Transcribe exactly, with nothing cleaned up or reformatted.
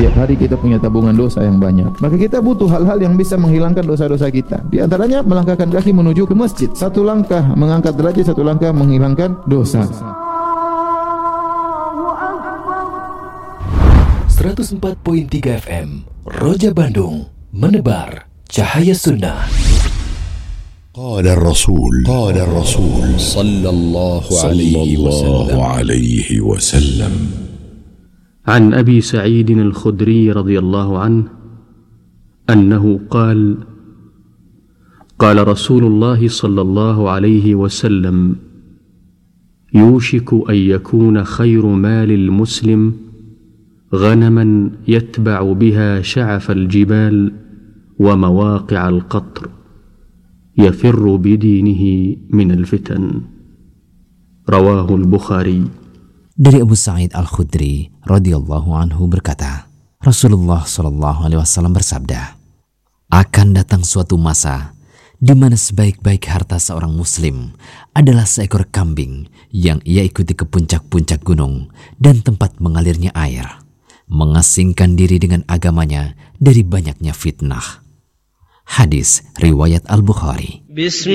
Tiap hari kita punya tabungan dosa yang banyak. Maka kita butuh hal-hal yang bisa menghilangkan dosa-dosa kita. Di antaranya melangkahkan kaki menuju ke masjid. Satu langkah mengangkat derajat, satu langkah menghilangkan dosa. seratus empat koma tiga F M Roja Bandung, menebar cahaya sunnah. Qala Rasul Qala Rasul sallallahu alaihi wasallam. عن أبي سعيد الخدري رضي الله عنه أنه قال قال رسول الله صلى الله عليه وسلم يوشك أن يكون خير مال المسلم غنما يتبع بها شعف الجبال ومواقع القطر يفر بدينه من الفتن. رواه البخاري. Dari Abu Sa'id Al-Khudri radhiyallahu anhu berkata, Rasulullah shallallahu alaihi wasallam bersabda, akan datang suatu masa di mana sebaik-baik harta seorang muslim adalah seekor kambing yang ia ikuti ke puncak-puncak gunung dan tempat mengalirnya air, mengasingkan diri dengan agamanya dari banyaknya fitnah. Hadis riwayat Al-Bukhari.